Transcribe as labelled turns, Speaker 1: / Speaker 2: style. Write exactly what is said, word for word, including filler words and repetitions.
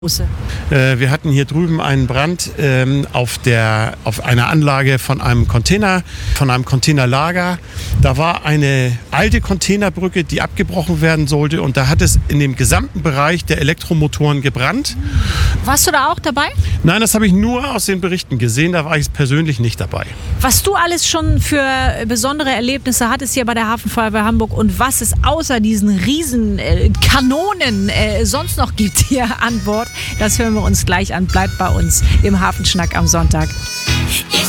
Speaker 1: Äh, wir hatten hier drüben einen Brand ähm, auf, der, auf einer Anlage von einem Container, von einem Containerlager. Da war eine alte Containerbrücke, die abgebrochen werden sollte, und da hat es in dem gesamten Bereich der Elektromotoren gebrannt.
Speaker 2: Warst du da auch dabei?
Speaker 1: Nein, das habe ich nur aus den Berichten gesehen, da war ich persönlich nicht dabei.
Speaker 2: Was du alles schon für besondere Erlebnisse hattest hier bei der Hafenfeuerwehr Hamburg und was es außer diesen riesen äh, Kanonen äh, sonst noch gibt hier an Bord, das hören wir uns gleich an. Bleibt bei uns im Hafenschnack am Sonntag.